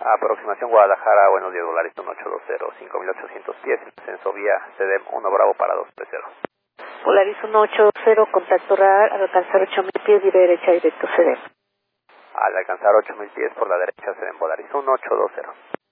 Aproximación Guadalajara, buenos días, Volaris 1820, 5800 pies, descenso vía CEDEM 1 Bravo para 230. Volaris 1820, contacto radar, al alcanzar 8000 pies, vía derecha directo CEDEM. Al alcanzar 8000 pies por la derecha CEDEM, Volaris 1820.